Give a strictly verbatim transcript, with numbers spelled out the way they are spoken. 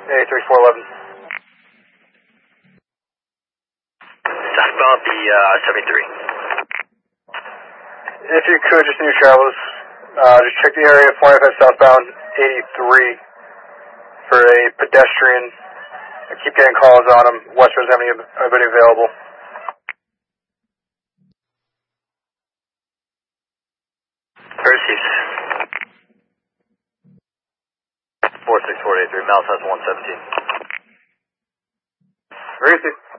eighty-three four eleven. Southbound the uh, seventy-three. If you could, just new travelers, uh, just check the area forty-five southbound eighty-three for a pedestrian. I keep getting calls on him. West doesn't have anybody available. Percy's. four six four eight three, Mouse has one seventeen. Percy.